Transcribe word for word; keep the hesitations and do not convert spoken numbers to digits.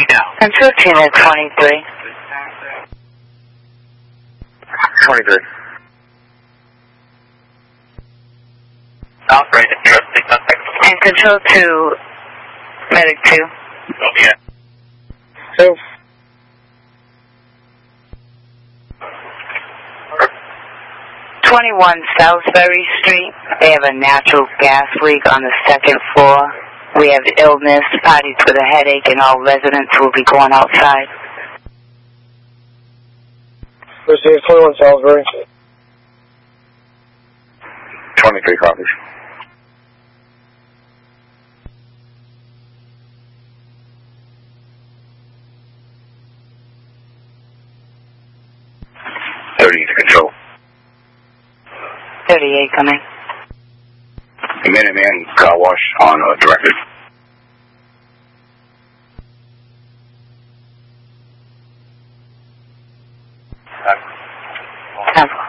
Control Tina twenty-three. twenty-three. And control to medic two. Okay. So. twenty-one Salisbury Street. They have a natural gas leak on the second floor. We have illness, parties with a headache, and all residents will be going outside. Receive twenty-one Salisbury. twenty-three copies. thirty to control. thirty-eight coming. Minuteman car wash on uh, directed. Cancel.